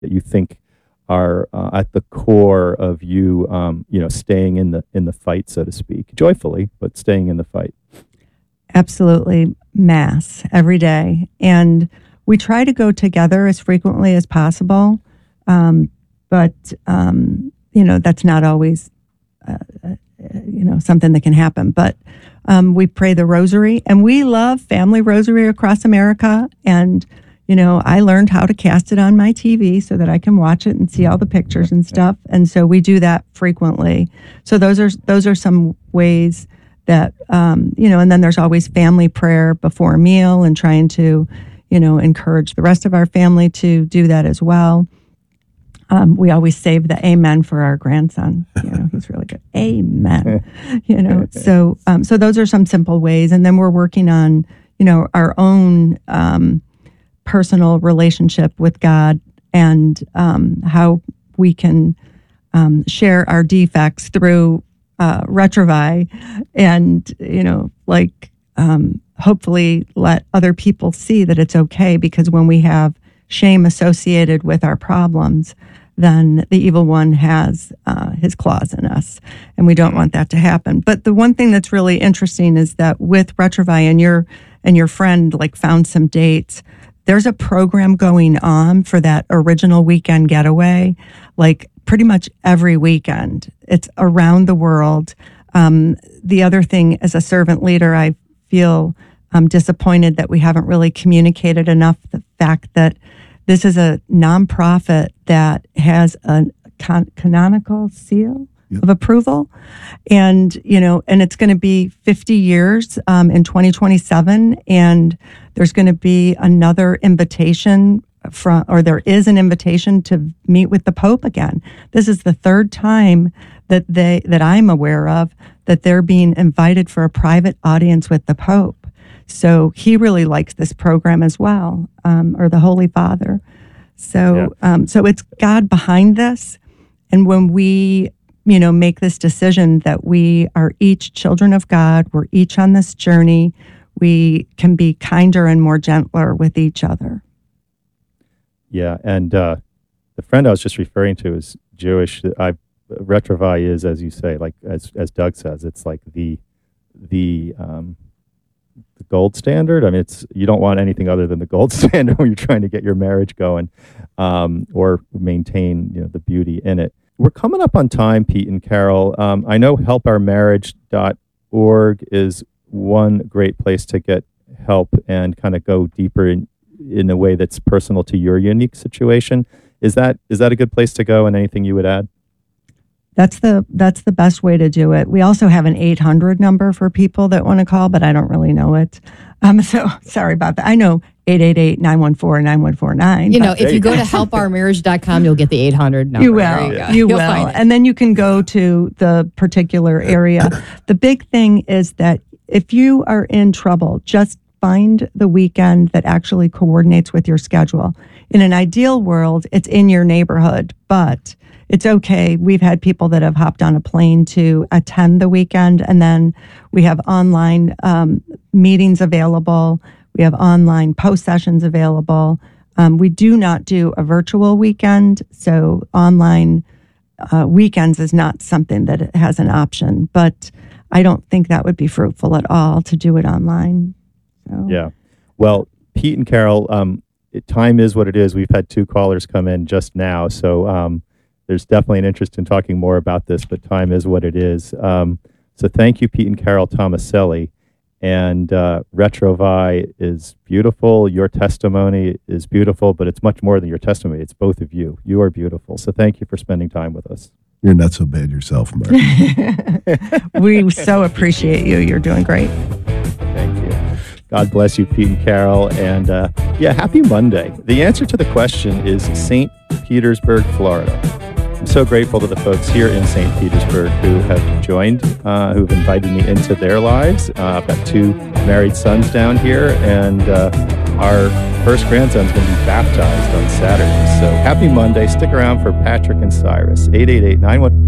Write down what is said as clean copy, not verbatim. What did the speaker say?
that you think are at the core of you, staying in the fight, so to speak, joyfully, but staying in the fight? Absolutely. Mass every day. And we try to go together as frequently as possible. But that's not always, something that can happen. But we pray the rosary, and we love family rosary across America. And, I learned how to cast it on my TV so that I can watch it and see all the pictures and stuff. And so we do that frequently. So those are some ways that, and then there's always family prayer before a meal, and trying to, encourage the rest of our family to do that as well. We always save the amen for our grandson. He's really good. Amen. So those are some simple ways. And then we're working on, our own personal relationship with God, and how we can share our defects through Retrouvaille, and, hopefully let other people see that it's okay, because when we have shame associated with our problems, then the evil one has his claws in us, and we don't want that to happen. But the one thing that's really interesting is that with Retrouvaille, and your friend found some dates, there's a program going on for that original weekend getaway, pretty much every weekend. It's around the world. The other thing, as a servant leader, I feel disappointed that we haven't really communicated enough the fact that this is a nonprofit that has a canonical seal of approval. And, and it's going to be 50 years in 2027. And there's going to be another invitation there is an invitation to meet with the Pope again. This is the third time that I'm aware of that they're being invited for a private audience with the Pope. So he really likes this program as well, or the Holy Father. So, so it's God behind this. And when we, make this decision that we are each children of God, we're each on this journey, we can be kinder and more gentler with each other. Yeah, and the friend I was just referring to is Jewish. Retrouvaille is, as you say, as Doug says, it's like the gold standard. I mean, you don't want anything other than the gold standard when you're trying to get your marriage going, or maintain the beauty in it. We're coming up on time, Pete and Carol. I know helpourmarriage.org is one great place to get help and kind of go deeper in a way that's personal to your unique situation. Is that a good place to go, and anything you would add? That's the best way to do it. We also have an 800 number for people that want to call, but I don't really know it. So sorry about that. I know 888-914-9149. If you go to helpourmarriage.com, you'll get the 800 number. You will. You will. And then you can go to the particular area. The big thing is that if you are in trouble, just find the weekend that actually coordinates with your schedule. In an ideal world, it's in your neighborhood, but it's okay. We've had people that have hopped on a plane to attend the weekend, and then we have online meetings available. We have online post sessions available. We do not do a virtual weekend, so online weekends is not something that has an option, but I don't think that would be fruitful at all to do it online. So. Yeah. Well, Pete and Carol, time is what it is. We've had 2 callers come in just now, so there's definitely an interest in talking more about this, but time is what it is. So thank you, Pete and Carol Tomaselli. And Retrouvaille is beautiful. Your testimony is beautiful, but it's much more than your testimony. It's both of you. You are beautiful. So thank you for spending time with us. You're not so bad yourself, Mark. We so appreciate you. You're doing great. Thank you. God bless you, Pete and Carol. And happy Monday. The answer to the question is St. Petersburg, Florida. I'm so grateful to the folks here in St. Petersburg who have joined, who've invited me into their lives. I've got 2 married sons down here, and our first grandson's going to be baptized on Saturday. So happy Monday. Stick around for Patrick and Cyrus. 888-914.